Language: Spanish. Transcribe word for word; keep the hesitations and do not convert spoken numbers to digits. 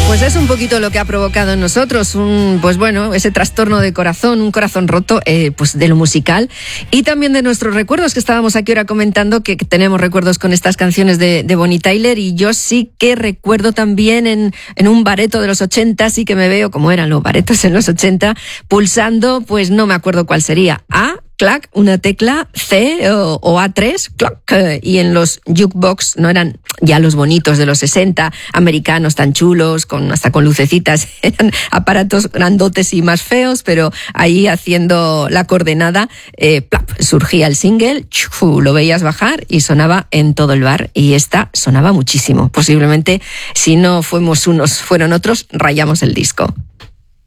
Pues es un poquito lo que ha provocado en nosotros, un, pues bueno, ese trastorno de corazón, un corazón roto, eh, pues de lo musical y también de nuestros recuerdos, que estábamos aquí ahora comentando que tenemos recuerdos con estas canciones de, de Bonnie Tyler, y yo sí que recuerdo también en, en un bareto de los ochenta, sí que me veo como eran los baretos en los ochenta, pulsando, pues no me acuerdo cuál sería, A, clac, una tecla, C o, o A tres, clac, y en los jukebox no eran ya los bonitos de los sesenta, americanos tan chulos, con hasta con lucecitas, eran aparatos grandotes y más feos, pero ahí haciendo la coordenada, eh, plap, surgía el single, chufu, lo veías bajar y sonaba en todo el bar, y esta sonaba muchísimo. Posiblemente, si no fuimos unos, fueron otros, rayamos el disco.